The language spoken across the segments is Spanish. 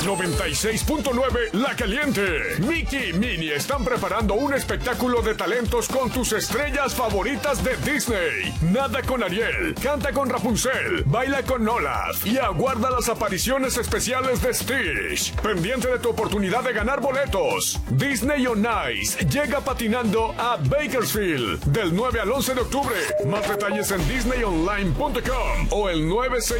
96.9 La Caliente. Mickey y Minnie están preparando un espectáculo de talentos con tus estrellas favoritas de Disney. Nada con Ariel, canta con Rapunzel, baila con Olaf y aguarda las apariciones especiales de Stitch. Pendiente de tu oportunidad de ganar boletos. Disney on Ice llega patinando a Bakersfield del 9 al 11 de octubre. Más detalles en disneyonline.com o el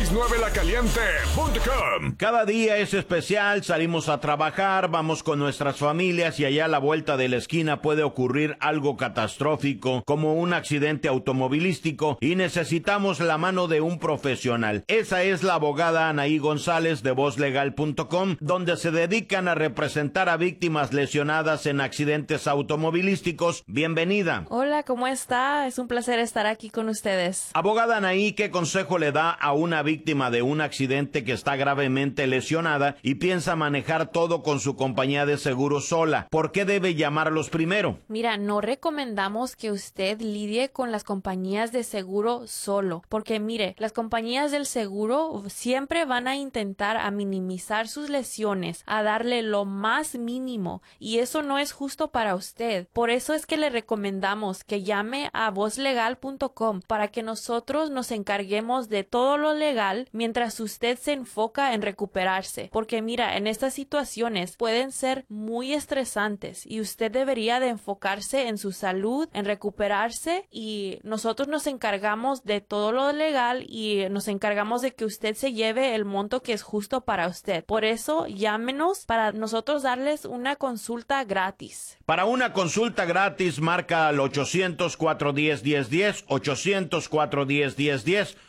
969lacaliente.com. Cada día es especial, salimos a trabajar, vamos con nuestras familias y allá a la vuelta de la esquina puede ocurrir algo catastrófico como un accidente automovilístico y necesitamos la mano de un profesional. Esa es la abogada Anaí González de VozLegal.com, donde se dedican a representar a víctimas lesionadas en accidentes automovilísticos. Bienvenida. Hola, ¿cómo está? Es un placer estar aquí con ustedes. Abogada Anaí, ¿qué consejo le da a una víctima de un accidente que está gravemente lesionada y piensa manejar todo con su compañía de seguro sola? ¿Por qué debe llamarlos primero? Mira, no recomendamos que usted lidie con las compañías de seguro solo, porque mire, las compañías del seguro siempre van a intentar a minimizar sus lesiones, a darle lo más mínimo, y eso no es justo para usted. Por eso es que le recomendamos que llame a VozLegal.com para que nosotros nos encarguemos de todo lo legal mientras usted se enfoca en recuperarse, porque mira, en estas situaciones pueden ser muy estresantes y usted debería de enfocarse en su salud, en recuperarse, y nosotros nos encargamos de todo lo legal y nos encargamos de que usted se lleve el monto que es justo para usted. Por eso llámenos para nosotros darles una consulta gratis. Para una consulta gratis marca al 800-410-1010, 800-410-1010,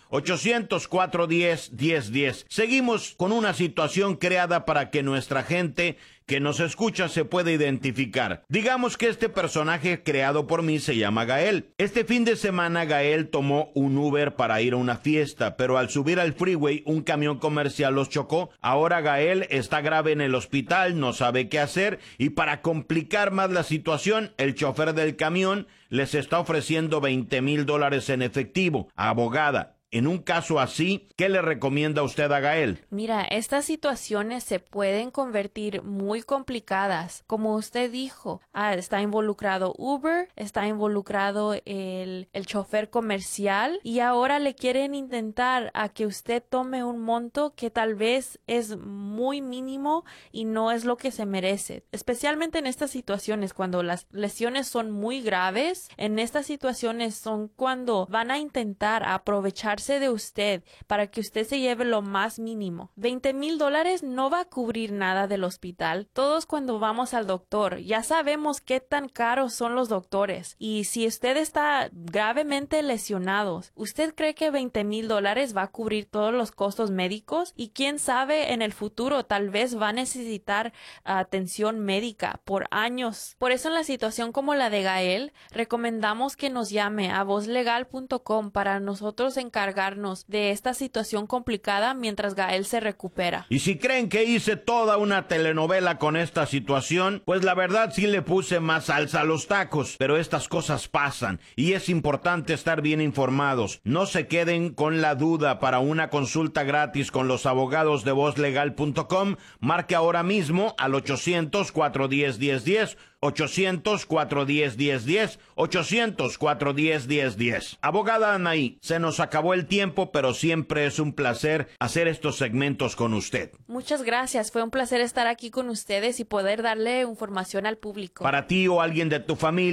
800-410-1010. Seguimos con una situación creada para que nuestra gente que nos escucha se pueda identificar. Digamos que este personaje creado por mí se llama Gael. Este fin de semana Gael tomó un Uber para ir a una fiesta, pero al subir al freeway un camión comercial los chocó. Ahora Gael está grave en el hospital, no sabe qué hacer, y para complicar más la situación, el chofer del camión les está ofreciendo $20,000 en efectivo. Abogada, en un caso así, ¿qué le recomienda usted a Gael? Mira, estas situaciones se pueden convertir muy complicadas. Como usted dijo, está involucrado Uber, está involucrado el chofer comercial, y ahora le quieren intentar a que usted tome un monto que tal vez es muy mínimo y no es lo que se merece. Especialmente en estas situaciones, cuando las lesiones son muy graves, en estas situaciones son cuando van a intentar aprovechar de usted para que usted se lleve lo más mínimo. $20,000 no va a cubrir nada del hospital. Todos cuando vamos al doctor ya sabemos qué tan caros son los doctores, y si usted está gravemente lesionado, ¿usted cree que $20,000 va a cubrir todos los costos médicos? Y quién sabe, en el futuro tal vez va a necesitar atención médica por años. Por eso en la situación como la de Gael, recomendamos que nos llame a VozLegal.com para nosotros encargarnos de esta situación complicada mientras Gael se recupera. Y si creen que hice toda una telenovela con esta situación, pues la verdad sí le puse más salsa a los tacos, pero estas cosas pasan y es importante estar bien informados. No se queden con la duda. Para una consulta gratis con los abogados de VozLegal.com, marque ahora mismo al 800-410-1010, 800-410-1010, 800-410-1010. Abogada Anaí, se nos acabó el tiempo, pero siempre es un placer hacer estos segmentos con usted. Muchas gracias, fue un placer estar aquí con ustedes y poder darle información al público. Para ti o alguien de tu familia